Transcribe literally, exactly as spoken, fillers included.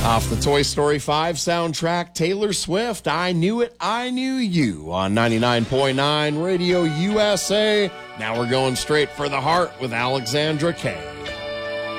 Off the Toy Story five soundtrack, Taylor Swift, I Knew It, I Knew You on ninety-nine point nine Radio U S A. Now we're going straight for the heart with Alexandra Kay.